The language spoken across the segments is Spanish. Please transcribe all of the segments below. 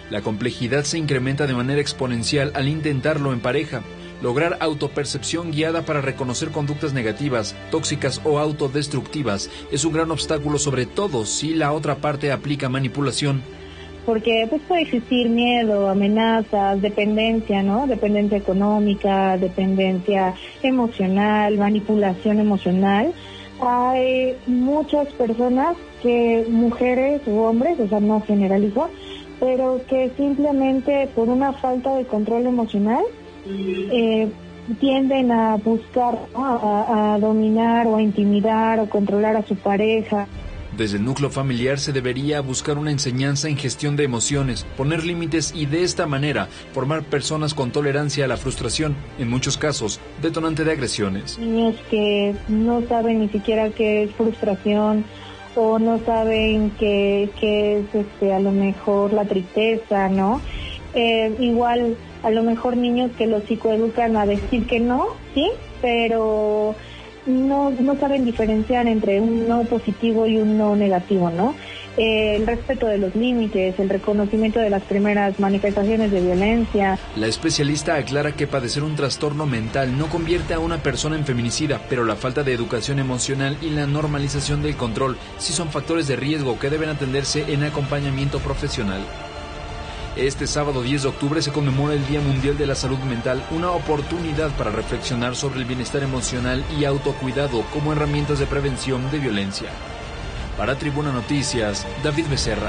La complejidad se incrementa de manera exponencial al intentarlo en pareja. Lograr autopercepción guiada para reconocer conductas negativas, tóxicas o autodestructivas es un gran obstáculo, sobre todo si la otra parte aplica manipulación. Porque pues puede existir miedo, amenazas, dependencia, ¿no? Dependencia económica, dependencia emocional, manipulación emocional. Hay muchas personas mujeres u hombres, o sea, no generalizo, pero que simplemente por una falta de control emocional tienden a buscar, ¿no? a dominar o a intimidar o controlar a su pareja. Desde el núcleo familiar se debería buscar una enseñanza en gestión de emociones, poner límites y de esta manera formar personas con tolerancia a la frustración, en muchos casos detonante de agresiones. Niños que no saben ni siquiera qué es frustración o no saben qué es a lo mejor la tristeza, ¿no? Igual a lo mejor niños que los psicoeducan a decir que no, sí, pero no saben diferenciar entre un no positivo y un no negativo, ¿no? El respeto de los límites, el reconocimiento de las primeras manifestaciones de violencia. La especialista aclara que padecer un trastorno mental no convierte a una persona en feminicida, pero la falta de educación emocional y la normalización del control sí son factores de riesgo que deben atenderse en acompañamiento profesional. Este sábado 10 de octubre se conmemora el Día Mundial de la Salud Mental, una oportunidad para reflexionar sobre el bienestar emocional y autocuidado como herramientas de prevención de violencia. Para Tribuna Noticias, David Becerra.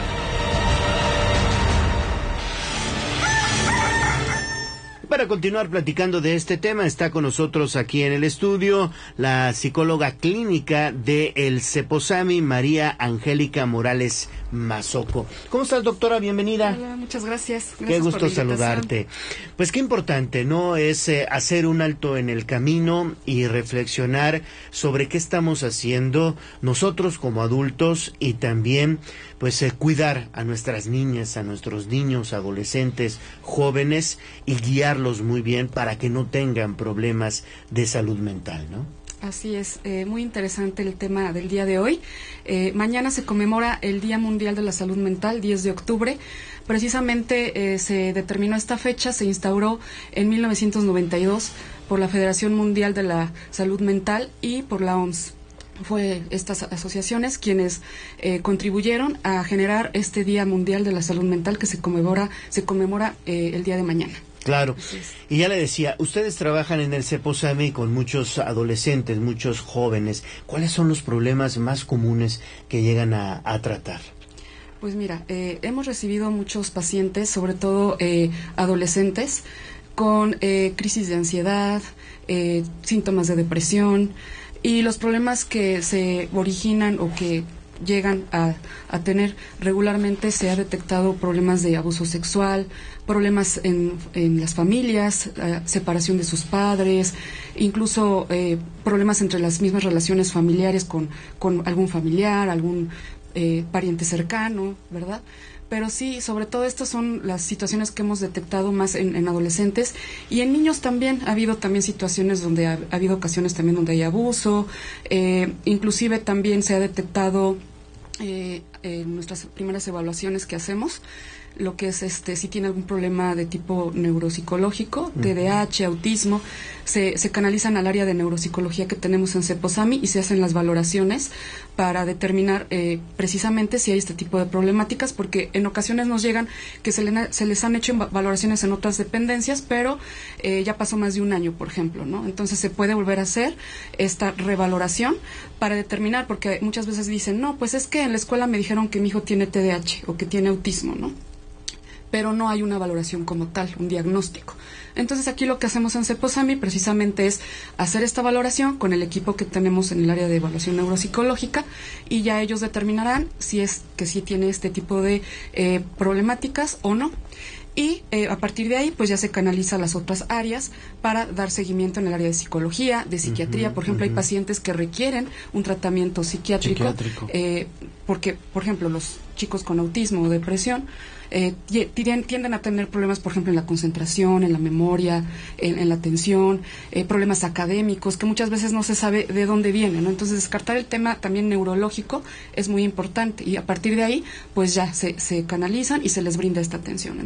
Para continuar platicando de este tema, está con nosotros aquí en el estudio la psicóloga clínica de el CEPOSAMI, María Angélica Morales Mazoco. ¿Cómo estás, doctora? Bienvenida. Hola, muchas gracias. Qué gusto saludarte. Pues qué importante, ¿no? Es hacer un alto en el camino y reflexionar sobre qué estamos haciendo nosotros como adultos y también pues cuidar a nuestras niñas, a nuestros niños, adolescentes, jóvenes y guiarlos muy bien para que no tengan problemas de salud mental, ¿no? Así es, muy interesante el tema del día de hoy. Mañana se conmemora el Día Mundial de la Salud Mental, 10 de octubre. Precisamente se determinó esta fecha, se instauró en 1992 por la Federación Mundial de la Salud Mental y por la OMS. Fue estas asociaciones quienes contribuyeron a generar este Día Mundial de la Salud Mental que se conmemora el día de mañana. Claro, y ya le decía, ustedes trabajan en el CEPOSAMI con muchos adolescentes, muchos jóvenes. ¿Cuáles son los problemas más comunes que llegan a tratar? Pues mira, hemos recibido muchos pacientes, sobre todo adolescentes, con crisis de ansiedad, síntomas de depresión, y los problemas que se originan o que llegan a tener regularmente, se ha detectado problemas de abuso sexual, problemas en las familias, separación de sus padres, incluso problemas entre las mismas relaciones familiares con algún familiar, algún pariente cercano, ¿verdad? Pero sí, sobre todo estas son las situaciones que hemos detectado más en adolescentes y en niños también. Ha habido también situaciones donde ha habido ocasiones también donde hay abuso, inclusive también se ha detectado en nuestras primeras evaluaciones que hacemos, lo que es si tiene algún problema de tipo neuropsicológico, TDAH, autismo, se canalizan al área de neuropsicología que tenemos en CEPOSAMI y se hacen las valoraciones para determinar precisamente si hay este tipo de problemáticas, porque en ocasiones nos llegan que se les han hecho valoraciones en otras dependencias, pero ya pasó más de un año, por ejemplo, ¿no? Entonces se puede volver a hacer esta revaloración para determinar, porque muchas veces dicen, no, pues es que en la escuela me dijeron que mi hijo tiene TDAH o que tiene autismo, ¿no? Pero no hay una valoración como tal, un diagnóstico. Entonces aquí lo que hacemos en CEPOSAMI precisamente es hacer esta valoración con el equipo que tenemos en el área de evaluación neuropsicológica y ya ellos determinarán si es que sí tiene este tipo de problemáticas o no. Y a partir de ahí, pues ya se canaliza a las otras áreas para dar seguimiento en el área de psicología, de psiquiatría. Por ejemplo, hay pacientes que requieren un tratamiento psiquiátrico. Porque, por ejemplo, los chicos con autismo o depresión tienden a tener problemas, por ejemplo, en la concentración, en la memoria, en la atención, problemas académicos, que muchas veces no se sabe de dónde vienen, ¿no? Entonces, descartar el tema también neurológico es muy importante y a partir de ahí, pues ya se canalizan y se les brinda esta atención.